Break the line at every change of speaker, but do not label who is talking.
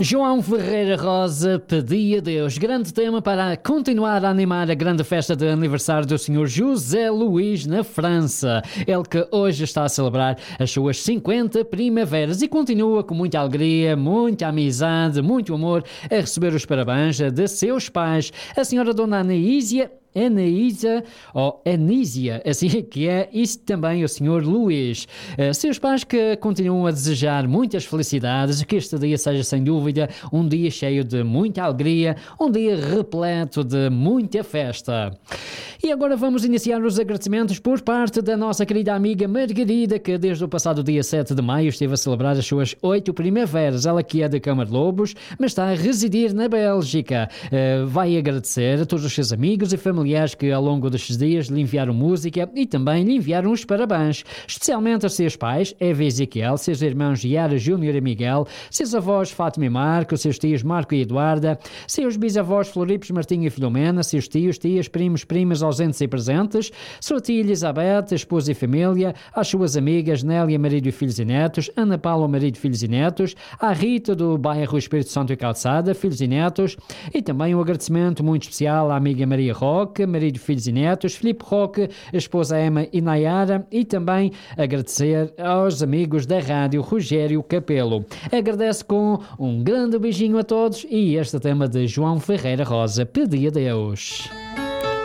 João Ferreira Rosa pedia a Deus. Grande tema para continuar a animar a grande festa de aniversário do Sr. José Luís na França. Ele que hoje está a celebrar as suas 50 primaveras e continua com muita alegria, muita amizade, muito amor a receber os parabéns de seus pais, a senhora Dona Anaísa, ou Anísia, assim que é, e também o Sr. Luís. Seus pais que continuam a desejar muitas felicidades, que este dia seja sem dúvida um dia cheio de muita alegria, um dia repleto de muita festa. E agora vamos iniciar os agradecimentos por parte da nossa querida amiga Margarida, que desde o passado dia 7 de maio esteve a celebrar as suas 8 primaveras. Ela que é de Camarlobos, mas está a residir na Bélgica. Vai agradecer a todos os seus amigos e familiares que ao longo destes dias lhe enviaram música e também lhe enviaram os parabéns, especialmente aos seus pais, Eva e Ezequiel, seus irmãos Yara, Júnior e Miguel, seus avós Fátima e Marco, seus tios Marco e Eduarda, seus bisavós Floripos, Martinho e Filomena, seus tios, tias, primos, primas ausentes e presentes, sua tia Elizabeth, esposa e família, às suas amigas Nélia, marido e filhos e netos, Ana Paula, marido, filhos e netos, à Rita do bairro Espírito Santo e Calçada, filhos e netos, e também um agradecimento muito especial à amiga Maria Roque, marido, filhos e netos, Filipe Roque, esposa Emma e Nayara, e também agradecer aos amigos da rádio Rogério Capelo. Agradece com um grande beijinho a todos e este tema de João Ferreira Rosa, Pedi a Deus.